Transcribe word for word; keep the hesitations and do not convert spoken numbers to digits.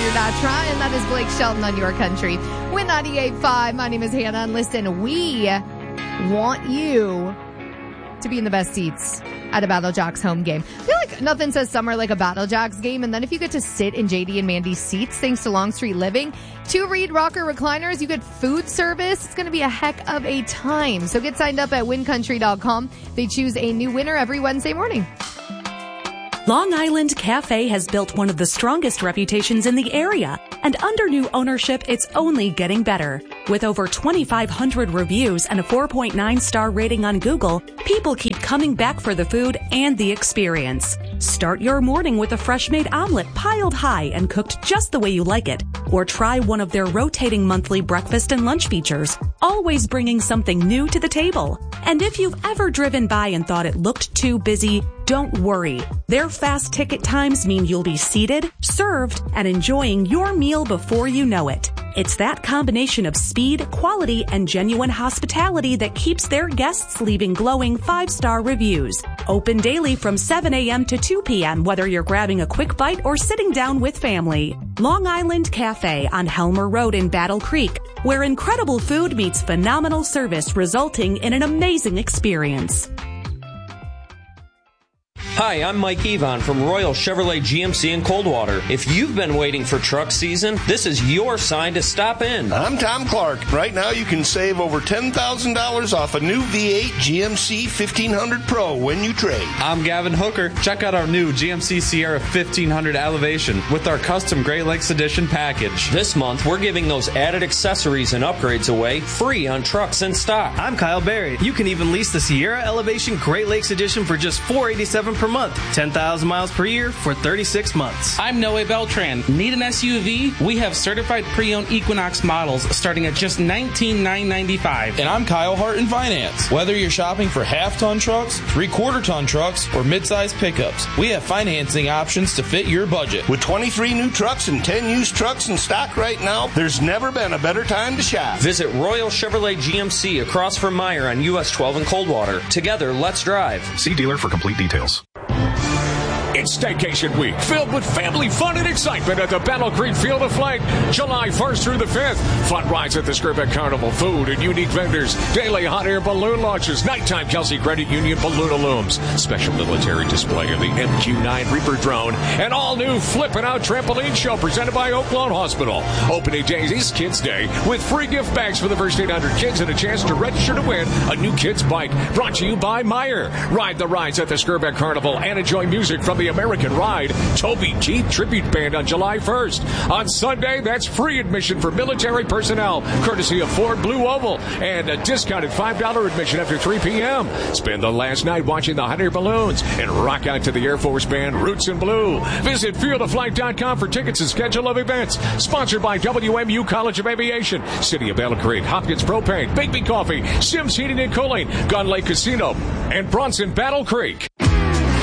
you're not trying. That is Blake Shelton on Your Country with ninety-eight point five. My name is Hannah, and listen, we want you to be in the best seats at a Battle Jocks home game. I feel like nothing says summer like a Battle Jocks game, and then if you get to sit in J D and Mandy's seats, thanks to Longstreet Living, two Reed Rocker recliners, you get food service. It's going to be a heck of a time. So get signed up at win country dot com. They choose a new winner every Wednesday morning. Long Island Cafe has built one of the strongest reputations in the area, and under new ownership, it's only getting better. With over twenty-five hundred reviews and a four point nine star rating on Google, people keep coming back for the food and the experience. Start your morning with a fresh-made omelet piled high and cooked just the way you like it. Or try one of their rotating monthly breakfast and lunch features, always bringing something new to the table. And if you've ever driven by and thought it looked too busy, don't worry. Their fast ticket times mean you'll be seated, served, and enjoying your meal before you know it. It's that combination of speed, quality, and genuine hospitality that keeps their guests leaving glowing five-star reviews. Open daily from seven a.m. to two p.m. whether you're grabbing a quick bite or sitting down with family. Long Island Cafe on Helmer Road in Battle Creek, where incredible food meets phenomenal service, resulting in an amazing experience. Hi, I'm Mike Evon from Royal Chevrolet G M C in Coldwater. If you've been waiting for truck season, this is your sign to stop in. I'm Tom Clark. Right now you can save over ten thousand dollars off a new V eight G M C fifteen hundred Pro when you trade. I'm Gavin Hooker. Check out our new G M C Sierra fifteen hundred Elevation with our custom Great Lakes Edition package. This month, we're giving those added accessories and upgrades away free on trucks in stock. I'm Kyle Berry. You can even lease the Sierra Elevation Great Lakes Edition for just four hundred eighty-seven dollars per month. ten thousand miles per year for thirty-six months. I'm Noe Beltran. Need an S U V? We have certified pre-owned Equinox models starting at just nineteen thousand nine hundred ninety-five dollars. And I'm Kyle Hart in Finance. Whether you're shopping for half-ton trucks, three-quarter ton trucks, or mid-size pickups, we have financing options to fit your budget. With twenty-three new trucks and ten used trucks in stock right now, there's never been a better time to shop. Visit Royal Chevrolet G M C across from Meyer on U S twelve in Coldwater. Together, let's drive. See dealer for complete details. It's Staycation Week, filled with family fun and excitement at the Battle Creek Field of Flight, July first through the fifth. Fun rides at the Skirbeck Carnival, food and unique vendors, daily hot air balloon launches, nighttime Kelsey Credit Union balloon illumes, special military display of the M Q nine Reaper drone, and all-new Flippin' Out Trampoline Show presented by Oaklawn Hospital. Opening days is Kids Day, with free gift bags for the first eight hundred kids and a chance to register to win a new kids bike, brought to you by Meyer. Ride the rides at the Skirbeck Carnival and enjoy music from the American Ride Toby Keith Tribute Band on July first. On Sunday, that's free admission for military personnel, courtesy of Ford Blue Oval, and a discounted five dollars admission after three p.m. Spend the last night watching the hot air balloons and rock out to the Air Force Band Roots in Blue. Visit field of flight dot com for tickets and schedule of events. Sponsored by W M U College of Aviation, City of Battle Creek, Hopkins Propane, Bigby Coffee, Sims Heating and Cooling, Gun Lake Casino, and Bronson Battle Creek.